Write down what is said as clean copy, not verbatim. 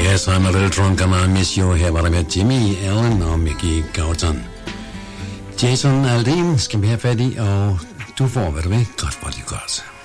Yes, I'm a little drunk and I miss you. Her var der med Jimmy Allen og Mickey Gauton. Jason Aldean skal vi have fat i, og du får, hvad du vil, godt for det godt.